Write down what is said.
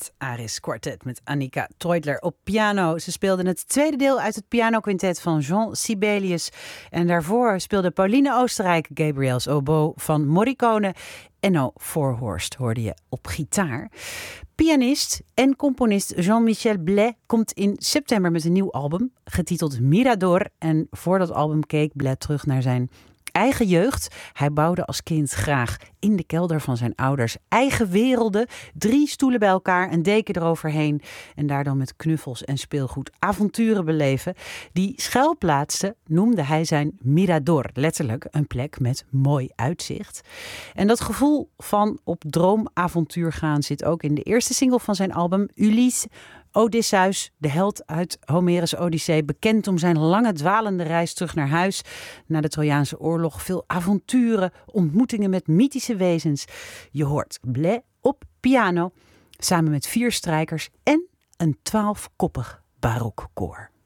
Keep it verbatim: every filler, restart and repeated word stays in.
Het Aris Quartet met Annika Teudler op piano. Ze speelden het tweede deel uit het pianoquintet van Jean Sibelius. En daarvoor speelde Pauline Oostenrijk Gabriel's Oboe van Morricone. Enno Voorhorst hoorde je op gitaar. Pianist en componist Jean-Michel Blais komt in september met een nieuw album, getiteld Mirador. En voor dat album keek Blais terug naar zijn eigen jeugd. Hij bouwde als kind graag in de kelder van zijn ouders eigen werelden. Drie stoelen bij elkaar, een deken eroverheen. En daar dan met knuffels en speelgoed avonturen beleven. Die schuilplaatsen noemde hij zijn Mirador. Letterlijk een plek met mooi uitzicht. En dat gevoel van op droomavontuur gaan zit ook in de eerste single van zijn album, Ulysse. Odysseus, de held uit Homerus' Odyssee, bekend om zijn lange dwalende reis terug naar huis na de Trojaanse oorlog. Veel avonturen, ontmoetingen met mythische wezens. Je hoort Blais op piano, samen met vier strijkers en een twaalfkoppig barokkoor.